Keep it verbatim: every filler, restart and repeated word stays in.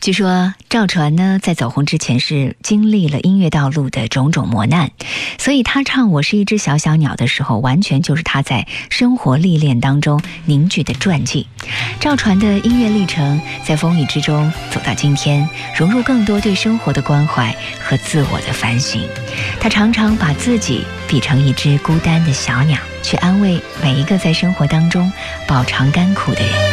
据说赵传呢，在走红之前是经历了音乐道路的种种磨难，所以他唱《我是一只小小鸟》的时候，完全就是他在生活历练当中凝聚的传记。赵传的音乐历程，在风雨之中走到今天，融入更多对生活的关怀和自我的反省。他常常把自己比成一只孤单的小鸟，去安慰每一个在生活当中饱尝甘苦的人。